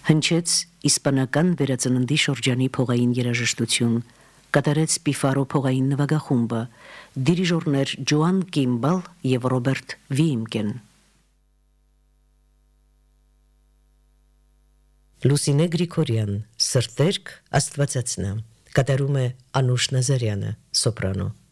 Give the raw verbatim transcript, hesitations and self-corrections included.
Հնչեց իսպանական վերածննդի շրջանի փողային երաժշտություն, կատարեց Պիֆարո փողային նվագախումբը, դիրիժորներ Ջոան Կիմբալ եւ Ռոբերտ Վիմկեն։ Լուսինե Գրիգորյան, Սրտերք Աստվածածնա, կատարում է Անուշ Նազարյանը, սոպրանո։